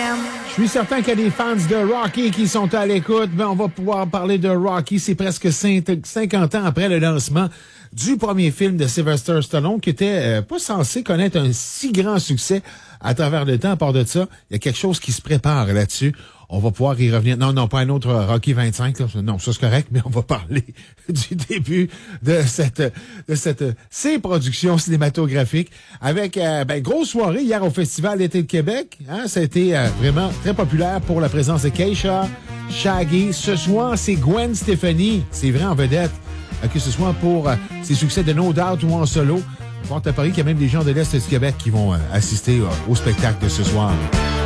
Je suis certain qu'il y a des fans de Rocky qui sont à l'écoute. Ben, on va pouvoir parler de Rocky. C'est presque 50 ans après le lancement du premier film de Sylvester Stallone qui était pas censé connaître un si grand succès à travers le temps. À part de ça, il y a quelque chose qui se prépare là-dessus. On va pouvoir y revenir. Non, pas un autre Rocky 25. Là. Non, ça c'est correct, mais on va parler du début de ces productions cinématographiques avec grosse soirée hier au Festival d'été de Québec. Hein, ça a été vraiment très populaire pour la présence de Keisha, Shaggy. Ce soir, c'est Gwen Stefani. C'est vrai en vedette. Que ce soit pour ses succès de No Doubt ou en solo. Fort à Paris qu'il y a même des gens de l'Est du Québec qui vont assister au spectacle de ce soir.